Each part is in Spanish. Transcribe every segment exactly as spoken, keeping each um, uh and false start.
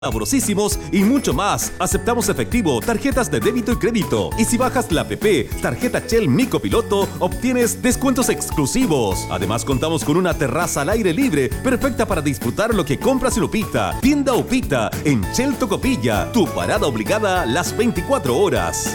sabrosísimos y mucho más. Aceptamos efectivo, tarjetas de débito y crédito. Y si bajas la app Tarjeta Shell Mi Copiloto, obtienes descuentos exclusivos. Además, contamos con una terraza al aire libre, perfecta para disfrutar lo que compras en Upita. Tienda Upita, en Shell Tocopilla, tu parada obligada las veinticuatro horas.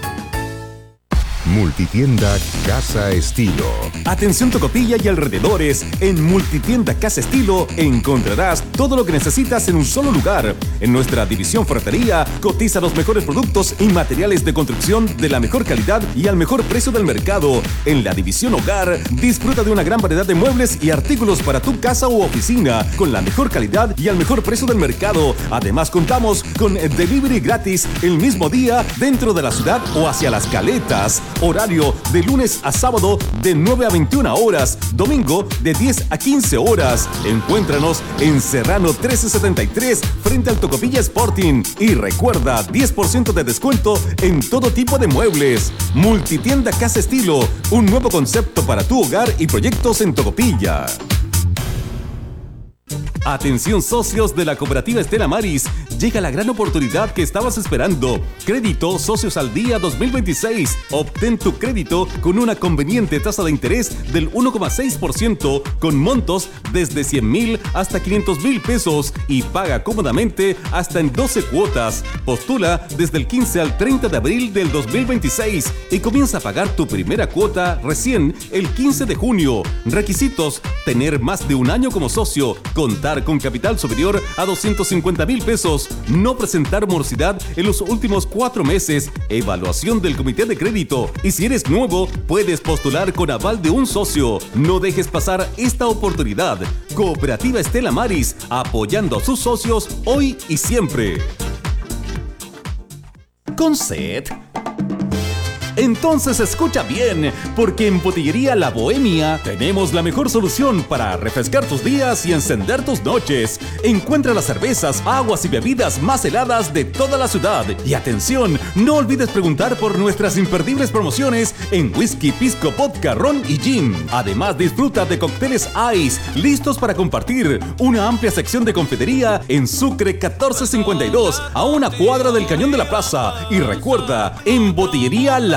Multitienda Casa Estilo. Atención Tocopilla y alrededores. En Multitienda Casa Estilo encontrarás todo lo que necesitas en un solo lugar. En nuestra división ferretería cotiza los mejores productos y materiales de construcción de la mejor calidad y al mejor precio del mercado. En la división hogar disfruta de una gran variedad de muebles y artículos para tu casa u oficina con la mejor calidad y al mejor precio del mercado. Además contamos con delivery gratis el mismo día dentro de la ciudad o hacia las Caletas. Horario de lunes a sábado de nueve a veintiuna horas, domingo de diez a quince horas. Encuéntranos en Serrano trece setenta y tres frente al Tocopilla Sporting. Y recuerda, diez por ciento de descuento en todo tipo de muebles. Multitienda Casa Estilo, un nuevo concepto para tu hogar y proyectos en Tocopilla. Atención socios de la Cooperativa Estela Maris, llega la gran oportunidad que estabas esperando. Crédito Socios al Día dos mil veintiséis. Obtén tu crédito con una conveniente tasa de interés del uno coma seis por ciento con montos desde cien mil hasta quinientos mil pesos y paga cómodamente hasta en doce cuotas. Postula desde el quince al treinta de abril del dos mil veintiséis y comienza a pagar tu primera cuota recién el quince de junio. Requisitos: tener más de un año como socio, contar con capital superior a doscientos cincuenta mil pesos, no presentar morosidad en los últimos cuatro meses, evaluación del comité de crédito y si eres nuevo puedes postular con aval de un socio. No dejes pasar esta oportunidad. Cooperativa Estela Maris, apoyando a sus socios hoy y siempre. ¿Con sed? Entonces escucha bien, porque en Botillería La Bohemia tenemos la mejor solución para refrescar tus días y encender tus noches. Encuentra las cervezas, aguas y bebidas más heladas de toda la ciudad. Y atención, no olvides preguntar por nuestras imperdibles promociones en whisky, pisco, vodka, ron y gin. Además, disfruta de cócteles ice, listos para compartir. Una amplia sección de confitería en Sucre catorce cincuenta y dos, a una cuadra del Cañón de la Plaza. Y recuerda, en Botillería La